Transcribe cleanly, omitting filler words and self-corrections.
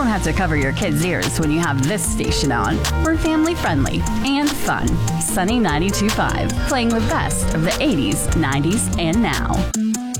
have to cover your kids' ears when you have this station on. We're family friendly and fun. Sunny 92.5, playing the best of the 80s, 90s, and now.